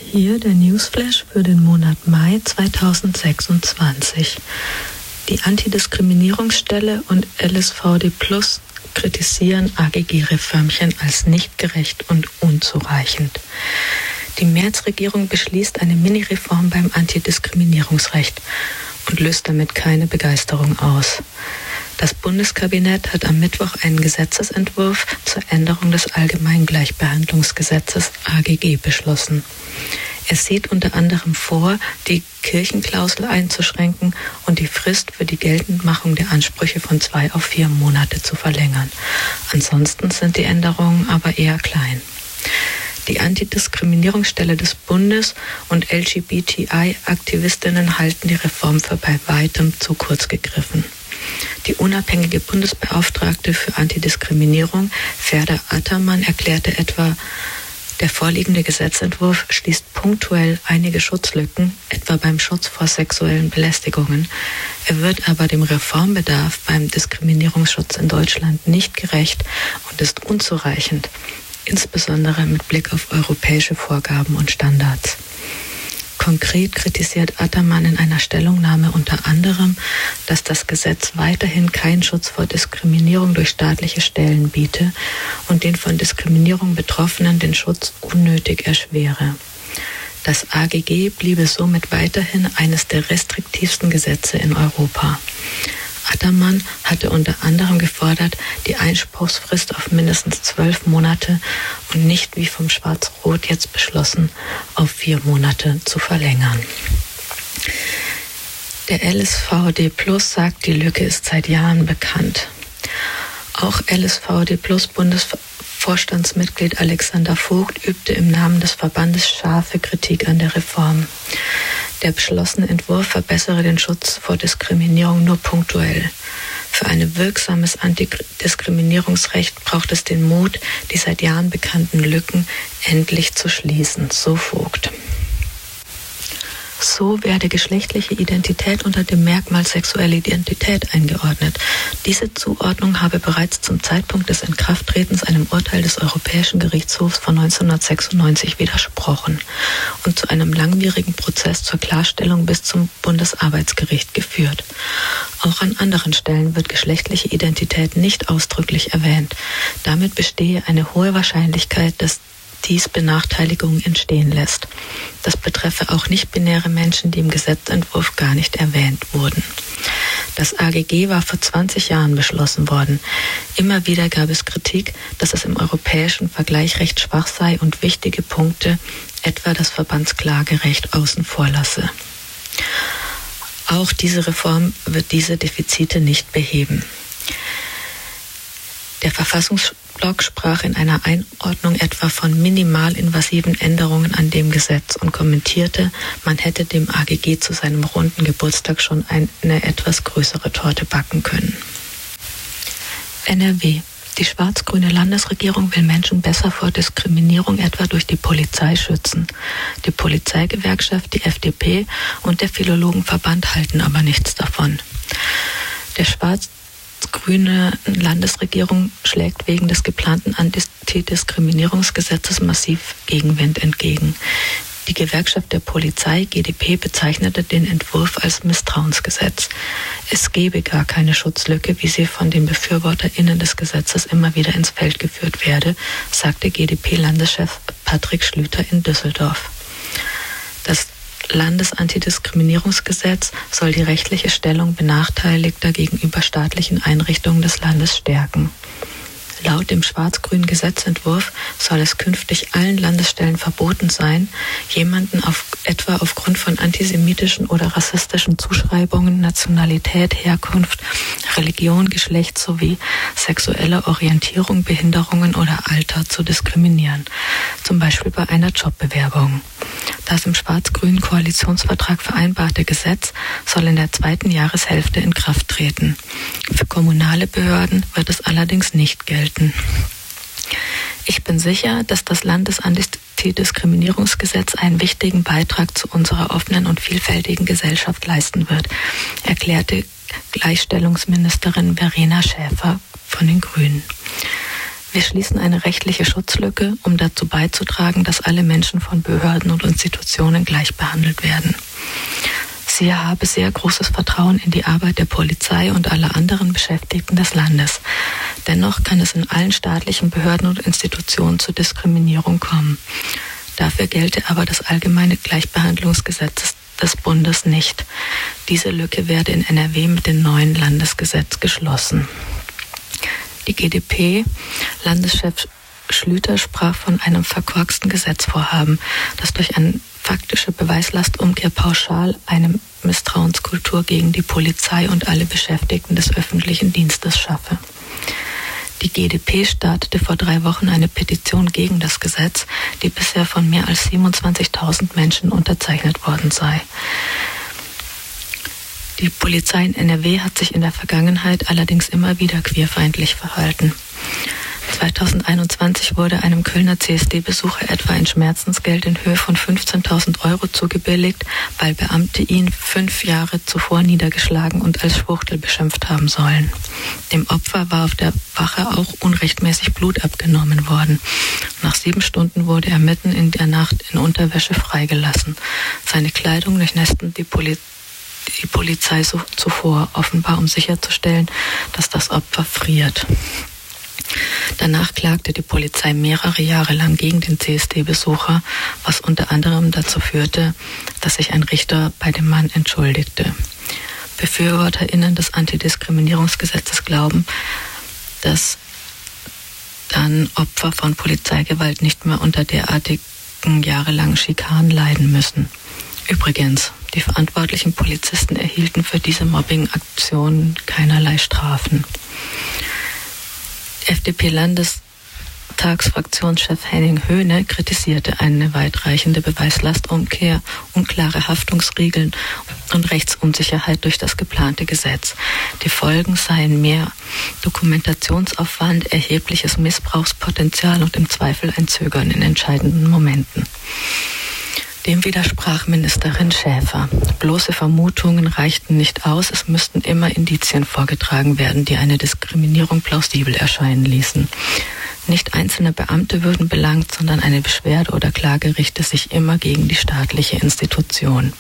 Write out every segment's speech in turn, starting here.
Hier der Newsflash für den Monat Mai 2026. Die Antidiskriminierungsstelle und LSVD Plus kritisieren AGG-Reformchen als nicht gerecht und unzureichend. Die Merz-Regierung beschließt eine Mini-Reform beim Antidiskriminierungsrecht und löst damit keine Begeisterung aus. Das Bundeskabinett hat am Mittwoch einen Gesetzesentwurf zur Änderung des Allgemeinen Gleichbehandlungsgesetzes AGG beschlossen. Es sieht unter anderem vor, die Kirchenklausel einzuschränken und die Frist für die Geltendmachung der Ansprüche von 2 auf 4 Monate zu verlängern. Ansonsten sind die Änderungen aber eher klein. Die Antidiskriminierungsstelle des Bundes und LGBTI-Aktivistinnen halten die Reform für bei weitem zu kurz gegriffen. Die unabhängige Bundesbeauftragte für Antidiskriminierung, Ferda Attermann, erklärte etwa, der vorliegende Gesetzentwurf schließt punktuell einige Schutzlücken, etwa beim Schutz vor sexuellen Belästigungen. Er wird aber dem Reformbedarf beim Diskriminierungsschutz in Deutschland nicht gerecht und ist unzureichend, insbesondere mit Blick auf europäische Vorgaben und Standards. Konkret kritisiert Attermann in einer Stellungnahme unter anderem, dass das Gesetz weiterhin keinen Schutz vor Diskriminierung durch staatliche Stellen biete und den von Diskriminierung Betroffenen den Schutz unnötig erschwere. Das AGG bliebe somit weiterhin eines der restriktivsten Gesetze in Europa. Attermann hatte unter anderem gefordert, die Einspruchsfrist auf mindestens 12 Monate und nicht wie vom Schwarz-Rot jetzt beschlossen, auf 4 Monate zu verlängern. Der LSVD Plus sagt, die Lücke ist seit Jahren bekannt. Auch LSVD Plus Bundesvorstandsmitglied Alexander Vogt übte im Namen des Verbandes scharfe Kritik an der Reform. Der beschlossene Entwurf verbessere den Schutz vor Diskriminierung nur punktuell. Für ein wirksames Antidiskriminierungsrecht braucht es den Mut, die seit Jahren bekannten Lücken endlich zu schließen, so Vogt. So werde geschlechtliche Identität unter dem Merkmal sexuelle Identität eingeordnet. Diese Zuordnung habe bereits zum Zeitpunkt des Inkrafttretens einem Urteil des Europäischen Gerichtshofs von 1996 widersprochen und zu einem langwierigen Prozess zur Klarstellung bis zum Bundesarbeitsgericht geführt. Auch an anderen Stellen wird geschlechtliche Identität nicht ausdrücklich erwähnt. Damit bestehe eine hohe Wahrscheinlichkeit, dass dies Benachteiligungen entstehen lässt. Das betreffe auch nicht-binäre Menschen, die im Gesetzentwurf gar nicht erwähnt wurden. Das AGG war vor 20 Jahren beschlossen worden. Immer wieder gab es Kritik, dass es im europäischen Vergleich recht schwach sei und wichtige Punkte, etwa das Verbandsklagerecht, außen vor lasse. Auch diese Reform wird diese Defizite nicht beheben. Der Verfassungsblock sprach in einer Einordnung etwa von minimalinvasiven Änderungen an dem Gesetz und kommentierte, man hätte dem AGG zu seinem runden Geburtstag schon eine etwas größere Torte backen können. NRW. Die schwarz-grüne Landesregierung will Menschen besser vor Diskriminierung etwa durch die Polizei schützen. Die Polizeigewerkschaft, die FDP und der Philologenverband halten aber nichts davon. Der schwarz-grüne Landesregierung schlägt wegen des geplanten Antidiskriminierungsgesetzes massiv Gegenwind entgegen. Die Gewerkschaft der Polizei, GdP, bezeichnete den Entwurf als Misstrauensgesetz. Es gebe gar keine Schutzlücke, wie sie von den BefürworterInnen des Gesetzes immer wieder ins Feld geführt werde, sagte GdP-Landeschef Patrick Schlüter in Düsseldorf. Das Landesantidiskriminierungsgesetz soll die rechtliche Stellung Benachteiligter gegenüber staatlichen Einrichtungen des Landes stärken. Laut dem schwarz-grünen Gesetzentwurf soll es künftig allen Landesstellen verboten sein, jemanden etwa aufgrund von antisemitischen oder rassistischen Zuschreibungen, Nationalität, Herkunft, Religion, Geschlecht sowie sexueller Orientierung, Behinderungen oder Alter zu diskriminieren, zum Beispiel bei einer Jobbewerbung. Das im schwarz-grünen Koalitionsvertrag vereinbarte Gesetz soll in der 2. Jahreshälfte in Kraft treten. Für kommunale Behörden wird es allerdings nicht gelten. Ich bin sicher, dass das Landesantidiskriminierungsgesetz einen wichtigen Beitrag zu unserer offenen und vielfältigen Gesellschaft leisten wird, erklärte Gleichstellungsministerin Verena Schäfer von den Grünen. Wir schließen eine rechtliche Schutzlücke, um dazu beizutragen, dass alle Menschen von Behörden und Institutionen gleich behandelt werden. Sie habe sehr großes Vertrauen in die Arbeit der Polizei und aller anderen Beschäftigten des Landes. Dennoch kann es in allen staatlichen Behörden und Institutionen zu Diskriminierung kommen. Dafür gelte aber das allgemeine Gleichbehandlungsgesetz des Bundes nicht. Diese Lücke werde in NRW mit dem neuen Landesgesetz geschlossen. Die GdP, Landeschef Schlüter, sprach von einem verkorksten Gesetzvorhaben, das durch eine faktische Beweislastumkehr pauschal eine Misstrauenskultur gegen die Polizei und alle Beschäftigten des öffentlichen Dienstes schaffe. Die GdP startete vor 3 Wochen eine Petition gegen das Gesetz, die bisher von mehr als 27.000 Menschen unterzeichnet worden sei. Die Polizei in NRW hat sich in der Vergangenheit allerdings immer wieder queerfeindlich verhalten. 2021 wurde einem Kölner CSD-Besucher etwa ein Schmerzensgeld in Höhe von 15.000 € zugebilligt, weil Beamte ihn 5 Jahre zuvor niedergeschlagen und als Schwuchtel beschimpft haben sollen. Dem Opfer war auf der Wache auch unrechtmäßig Blut abgenommen worden. Nach 7 Stunden wurde er mitten in der Nacht in Unterwäsche freigelassen. Seine Kleidung durchnässten die Polizei zuvor, offenbar um sicherzustellen, dass das Opfer friert. Danach klagte die Polizei mehrere Jahre lang gegen den CSD-Besucher, was unter anderem dazu führte, dass sich ein Richter bei dem Mann entschuldigte. BefürworterInnen des Antidiskriminierungsgesetzes glauben, dass dann Opfer von Polizeigewalt nicht mehr unter derartigen jahrelangen Schikanen leiden müssen. Übrigens, die verantwortlichen Polizisten erhielten für diese Mobbing-Aktionen keinerlei Strafen. FDP-Landestagsfraktionschef Henning Höhne kritisierte eine weitreichende Beweislastumkehr, unklare Haftungsregeln und Rechtsunsicherheit durch das geplante Gesetz. Die Folgen seien mehr Dokumentationsaufwand, erhebliches Missbrauchspotenzial und im Zweifel ein Zögern in entscheidenden Momenten. Dem widersprach Ministerin Schäfer. Bloße Vermutungen reichten nicht aus, es müssten immer Indizien vorgetragen werden, die eine Diskriminierung plausibel erscheinen ließen. Nicht einzelne Beamte würden belangt, sondern eine Beschwerde oder Klage richte sich immer gegen die staatliche Institution.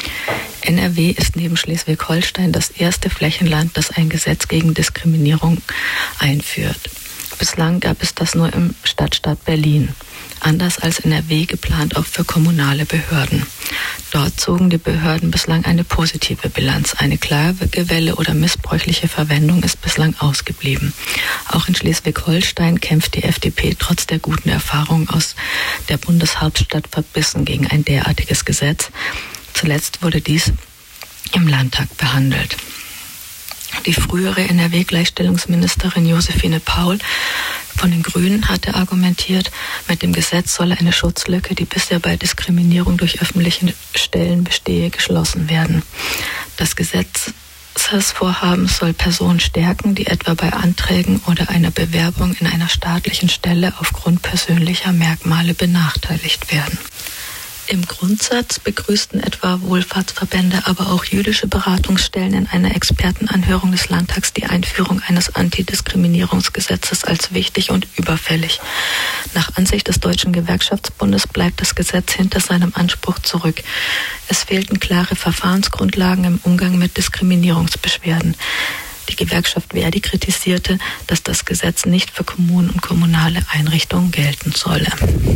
NRW ist neben Schleswig-Holstein das erste Flächenland, das ein Gesetz gegen Diskriminierung einführt. Bislang gab es das nur im Stadtstaat Berlin. Anders als NRW geplant auch für kommunale Behörden. Dort zogen die Behörden bislang eine positive Bilanz. Eine Klagewelle oder missbräuchliche Verwendung ist bislang ausgeblieben. Auch in Schleswig-Holstein kämpft die FDP trotz der guten Erfahrungen aus der Bundeshauptstadt verbissen gegen ein derartiges Gesetz. Zuletzt wurde dies im Landtag behandelt. Die frühere NRW-Gleichstellungsministerin Josephine Paul von den Grünen hatte argumentiert, mit dem Gesetz solle eine Schutzlücke, die bisher bei Diskriminierung durch öffentliche Stellen bestehe, geschlossen werden. Das Gesetzesvorhaben soll Personen stärken, die etwa bei Anträgen oder einer Bewerbung in einer staatlichen Stelle aufgrund persönlicher Merkmale benachteiligt werden. Im Grundsatz begrüßten etwa Wohlfahrtsverbände, aber auch jüdische Beratungsstellen in einer Expertenanhörung des Landtags die Einführung eines Antidiskriminierungsgesetzes als wichtig und überfällig. Nach Ansicht des Deutschen Gewerkschaftsbundes bleibt das Gesetz hinter seinem Anspruch zurück. Es fehlten klare Verfahrensgrundlagen im Umgang mit Diskriminierungsbeschwerden. Die Gewerkschaft Verdi kritisierte, dass das Gesetz nicht für Kommunen und kommunale Einrichtungen gelten solle.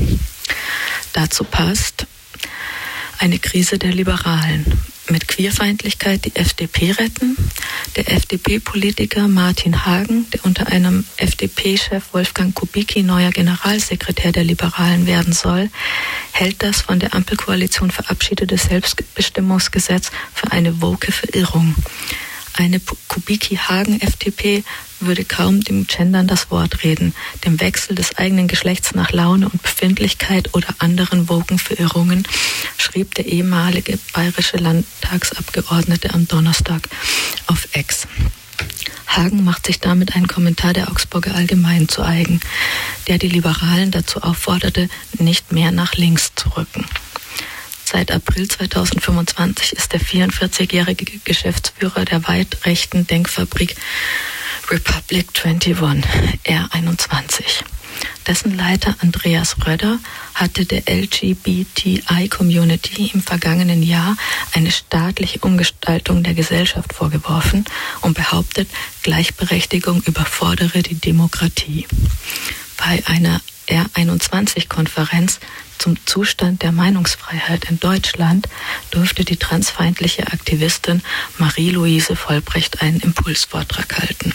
Dazu passt eine Krise der Liberalen. Mit Queerfeindlichkeit die FDP retten. Der FDP-Politiker Martin Hagen, der unter einem FDP-Chef Wolfgang Kubicki neuer Generalsekretär der Liberalen werden soll, hält das von der Ampelkoalition verabschiedete Selbstbestimmungsgesetz für eine woke Verirrung. Eine Kubicki-Hagen-FDP würde kaum dem Gendern das Wort reden, dem Wechsel des eigenen Geschlechts nach Laune und Befindlichkeit oder anderen woken Verirrungen, schrieb der ehemalige bayerische Landtagsabgeordnete am Donnerstag auf X. Hagen macht sich damit einen Kommentar der Augsburger Allgemeinen zu eigen, der die Liberalen dazu aufforderte, nicht mehr nach links zu rücken. Seit April 2025 ist der 44-jährige Geschäftsführer der weit rechten Denkfabrik Republic 21, R21. Dessen Leiter Andreas Röder hatte der LGBTI-Community im vergangenen Jahr eine staatliche Umgestaltung der Gesellschaft vorgeworfen und behauptet, Gleichberechtigung überfordere die Demokratie. Bei einer R21-Konferenz zum Zustand der Meinungsfreiheit in Deutschland durfte die transfeindliche Aktivistin Marie-Louise Vollbrecht einen Impulsvortrag halten.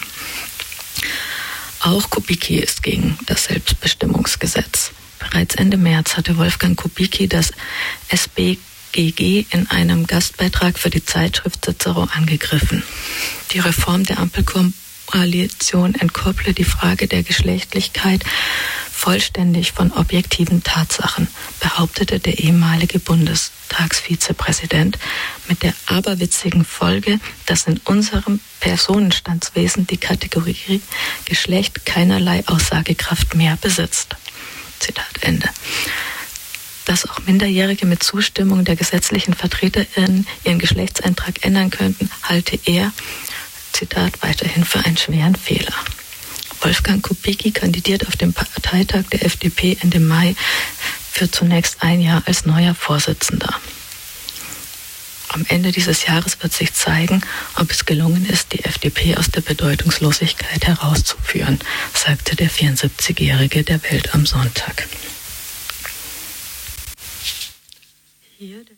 Auch Kubicki ist gegen das Selbstbestimmungsgesetz. Bereits Ende März hatte Wolfgang Kubicki das SBGG in einem Gastbeitrag für die Zeitschrift Cicero angegriffen. Die Reform der Ampelkoalition entkopple die Frage der Geschlechtlichkeit vollständig von objektiven Tatsachen, behauptete der ehemalige Bundestagsvizepräsident, mit der aberwitzigen Folge, dass in unserem Personenstandswesen die Kategorie Geschlecht keinerlei Aussagekraft mehr besitzt. Zitat Ende. Dass auch Minderjährige mit Zustimmung der gesetzlichen VertreterInnen ihren Geschlechtseintrag ändern könnten, halte er, Zitat, weiterhin für einen schweren Fehler. Wolfgang Kubicki kandidiert auf dem Parteitag der FDP Ende Mai für zunächst ein Jahr als neuer Vorsitzender. Am Ende dieses Jahres wird sich zeigen, ob es gelungen ist, die FDP aus der Bedeutungslosigkeit herauszuführen, sagte der 74-Jährige der Welt am Sonntag. Hier